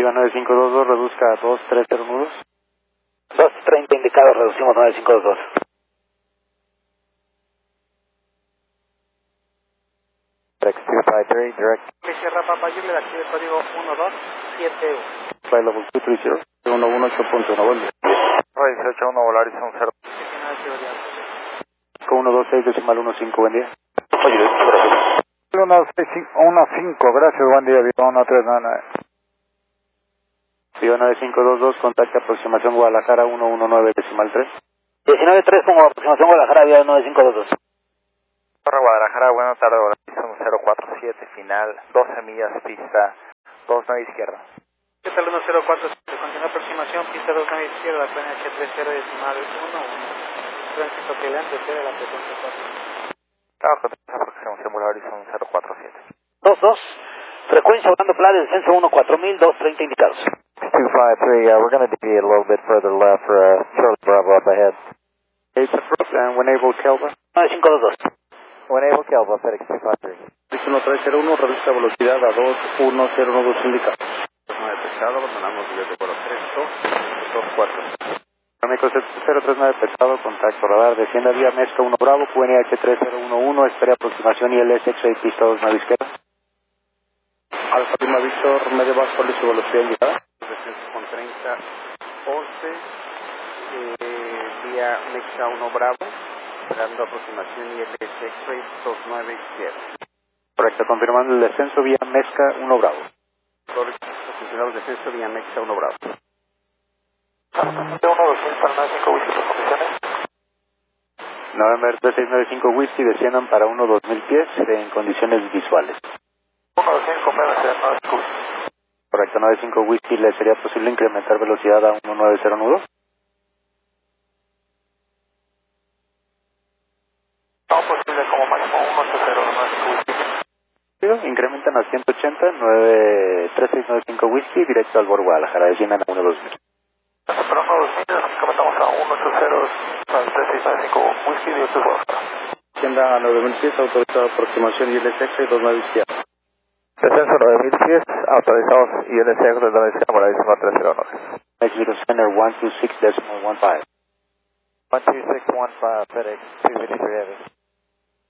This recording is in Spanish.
Viva 9522, reduzca a 230 nudos. 230 indicados, reducimos 9522. X253, direct. Sierra Papa Juliet, aquí el código 1271. Flight level 230, 118.1, buen día. 181 Volaris 10. 126 decimal 15, buen día. 115, gracias, buen día, Viva 1399. Viva 9522, contacte aproximación Guadalajara 119 decimal 3. 193 como aproximación Guadalajara, Viva 9522. Torre Guadalajara, buenas tardes, Volaris 1047, final, 12 millas, pista 29 izquierda. ¿Qué tal 1047? Continúa aproximación, pista 29 izquierda, plana H30 decimal 11. Tránsito pelante, de la frecuencia 4. Claro, aproximación Volaris 1047. 22, frecuencia volando plan, descenso 14000, 230 indicados. 253, we're going to deviate a little bit further left for Charlie Bravo up ahead. It's approved, and when able, Kelva. 9522. When able, Kelva, FedEx 253. 1301, reduzca velocidad a 2100 nudos indicados. No pesado, abandonamos desde por 3224. México 039 pesado, contacto radar, descienda vía Mezca 1 Bravo, QNH 3011, espere aproximación ILS X-Ray pista 29 izquierda. Alfa Lima Víctor, medio bajo, listo, velocidad indicada. Descenso con 30, 11, vía Mezca 1 Bravo, esperando aproximación ILS X-Ray 29 izquierda. Correcto, confirmando el descenso vía Mezca 1 Bravo. Correcto, confirmamos descenso vía Mezca 1 Bravo. 1-200 para 95 Whisky, por condiciones. November 3695 Whisky, desciendan para 1-2000 pies en condiciones visuales. 1-200, complémense, 95 Whisky. Correcto, 95 Whisky, ¿le sería posible incrementar velocidad a 190 nudos? No, posible como máximo 180, 95 Whisky. Incrementan a 180, 3695 Whisky, directo al borde Guadalajara, desciendan a 12000. Pero 1-200, comentamos a 180, al 3695 Whisky, directo al Guadalajara. Descienda a 9000 pies, autorizado aproximación ILS X-Ray 29 izquierda. Descenso 9000 pies, autorizados ILS X-Ray 309. Mexico Center 126.15. 12615, FedEx 253 Heavy.